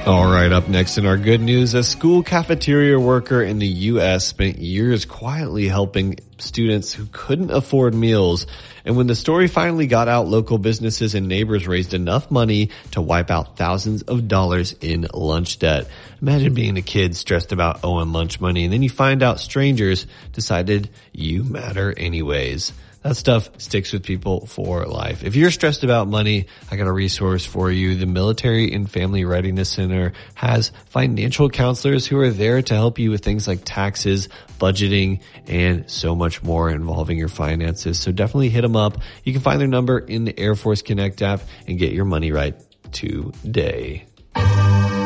All right, up next in our good news, a school cafeteria worker in the U.S. spent years quietly helping students who couldn't afford meals. And when the story finally got out, local businesses and neighbors raised enough money to wipe out thousands of dollars in lunch debt. Imagine being a kid stressed about owing lunch money, and then you find out strangers decided you matter anyways. That stuff sticks with people for life. If you're stressed about money, I got a resource for you. The Military and Family Readiness Center has financial counselors who are there to help you with things like taxes, budgeting, and so much more involving your finances. So definitely hit them up. You can find their number in the Air Force Connect app and get your money right today.